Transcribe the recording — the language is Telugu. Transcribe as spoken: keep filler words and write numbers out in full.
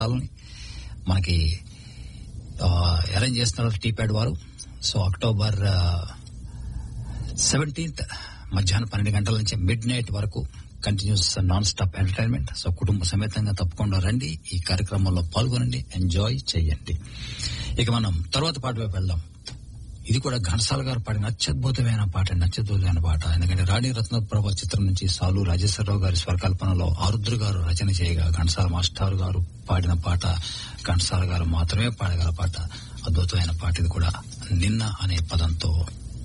మనకి అరేంజ్ చేస్తున్నారు టీ ప్యాడ్ వారు. సో అక్టోబర్ సెవెంటీన్త్ మధ్యాహ్నం పన్నెండు గంటల నుంచి మిడ్ నైట్ వరకు continuous non stop entertainment. So కుటుంబ సమేతంగా తప్పకుండా రండి, ఈ కార్యక్రమంలో పాల్గొనండి, ఎంజాయ్ చేయండి. ఇక మనం తర్వాత పాట వైపు వెళ్దాం. ఇది కూడా ఘంటసాల గారు పాడిన అత్యద్భుతమైన పాట, అత్యద్భుతమైన పాట. ఎందుకంటే రాణి రత్నప్రభ చిత్రం నుంచి సాలు రాజేశ్వరరావు గారి స్వరకల్పనలో ఆరుద్ర గారు రచన చేయగా ఘంటసాల మాస్టర్ గారు పాడిన పాట, ఘంటసాల గారు మాత్రమే పాడగల పాట, అద్భుతమైన పాట. ఇది కూడా నిన్న అనే పదంతో